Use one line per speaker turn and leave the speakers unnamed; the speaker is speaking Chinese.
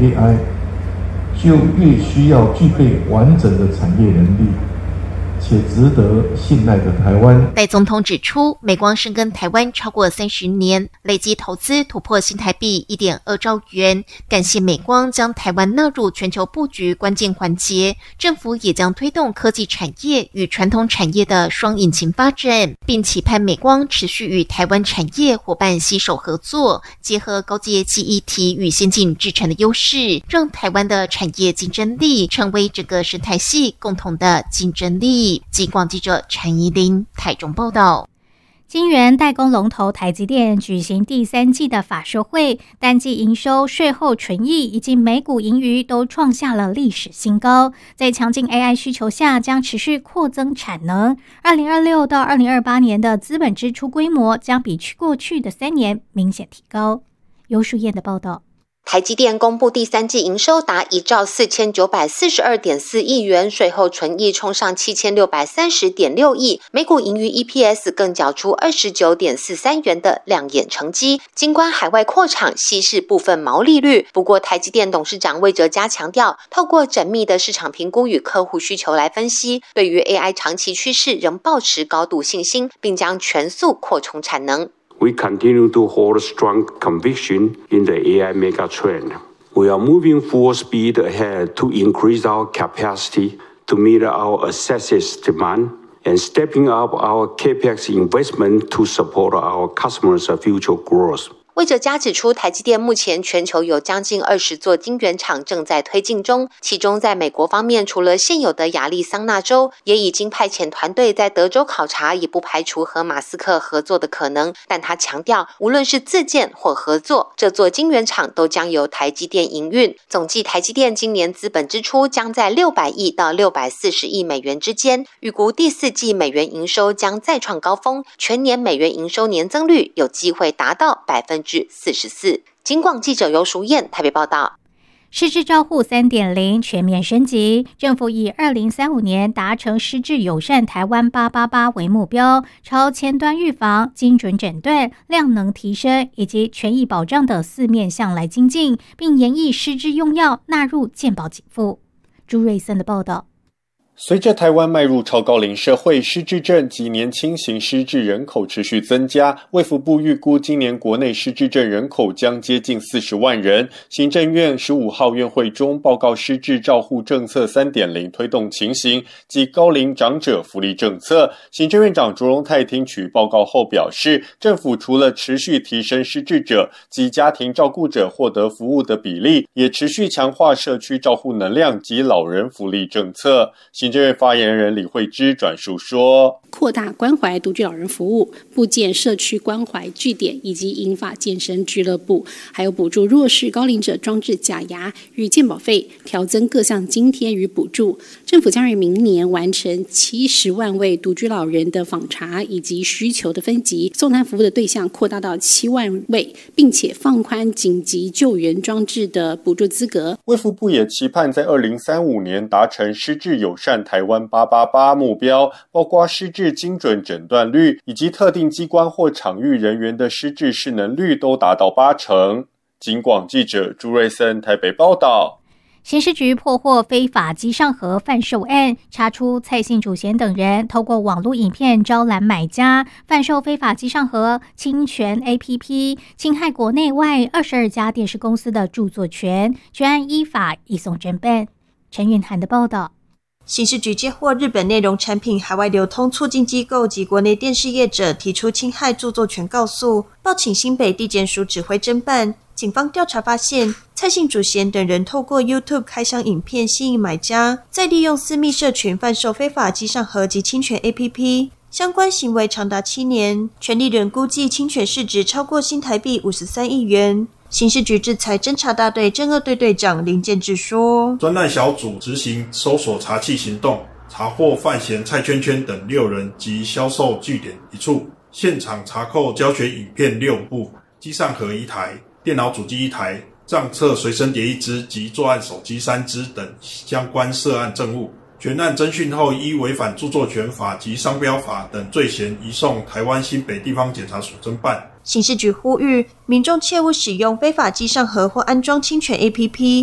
AI，就越需要具备完整的产业能力，且值得信赖的台湾。
戴总统指出，美光深耕台湾超过30年，累计投资突破新台币 1.2 兆元，感谢美光将台湾纳入全球布局关键环节，政府也将推动科技产业与传统产业的双引擎发展，并期盼美光持续与台湾产业伙伴携手合作，结合高阶记忆体与先进制程的优势，让台湾的产业竞争力成为整个生态系共同的竞争力。警广记者陈怡玲台中报道。
晶圆代工龙头台积电举行第3季的法说会，单季营收、税后纯益以及每股盈余都创下了历史新高。在强劲 AI 需求下，将持续扩增产能。2026到2028年的资本支出规模将比过去的3年明显提高。尤淑燕的报道。
台积电公布第3季营收达1兆4942.4亿元，税后纯益冲上7630.6亿，每股盈余 EPS 更缴出29.43元的亮眼成绩。尽管海外扩厂稀释部分毛利率，不过台积电董事长魏哲嘉强调，透过缜密的市场评估与客户需求来分析，对于 AI 长期趋势仍抱持高度信心，并将全速扩充产能。
We continue to hold strong conviction in the AI megatrend. We are moving full speed ahead to increase our capacity to meet our excessive demand and stepping up our CapEx investment to support our customers' future growth.
魏哲嘉指出，台积电目前全球有将近20座晶圆厂正在推进中，其中在美国方面，除了现有的亚利桑那州，也已经派遣团队在德州考察，也不排除和马斯克合作的可能。但他强调，无论是自建或合作，这座晶圆厂都将由台积电营运。总计台积电今年资本支出将在600亿到640亿美元之间，预估第4季美元营收将再创高峰，全年美元营收年增率有机会达到44%。警广记者尤淑燕台北报道。
失智照护 3.0 全面升级，政府以2035年达成失智友善台湾888为目标，朝前端预防、精准诊断、量能提升以及权益保障的4面向来精进，并研议失智用药纳入健保给付。朱瑞森的报道。
随着台湾迈入超高龄社会，失智症及年轻型失智人口持续增加，卫福部预估今年国内失智症人口将接近40万人。行政院15号院会中报告失智照护政策 3.0 推动情形及高龄长者福利政策。行政院长卓荣泰听取报告后表示，政府除了持续提升失智者及家庭照顾者获得服务的比例，也持续强化社区照护能量及老人福利政策。行政院发言人李慧芝转述说，
扩大关怀独居老人服务，布建社区关怀据点以及银发健身俱乐部，还有补助弱势高龄者装置假牙与健保费，调增各项津贴与补助。政府将于明年完成70万位独居老人的访查以及需求的分级，送餐服务的对象扩大到7万位，并且放宽紧急救援装置的补助资格。
卫福部也期盼在2035年达成失智友善台湾888目标，包括失智精准诊断率以及特定机关或场域人员的失智适能率都达到80%。警广记者朱瑞森台北报道。
刑事局破获非法机上盒贩售案，查出蔡姓主嫌等人透过网络影片招揽买家，贩售非法机上盒、侵权 APP， 侵害国内外22家电视公司的著作权，全案依法移送侦办。陈韵涵的报道。
刑事局接获日本内容产品海外流通促进机构及国内电视业者提出侵害著作权告诉，报请新北地检署指挥侦办。警方调查发现，蔡姓主嫌等人透过 YouTube 开箱影片吸引买家，再利用私密社群贩售非法机上盒及侵权 APP， 相关行为长达7年，权利人估计侵权市值超过新台币53亿元。刑事局制裁侦查大队侦2队队长林建志说，
专案小组执行搜索查缉行动，查获范闲、蔡圈圈等6人及销售据点1处，现场查扣教学影片6部、机上盒1台、电脑主机1台、账册随身碟1支及作案手机3支等相关涉案证物。全案侦讯后，依违反著作权法及商标法等罪嫌，移送台湾新北地方检察署侦办。
刑事局呼吁民众切勿使用非法机上盒或安装侵权 APP，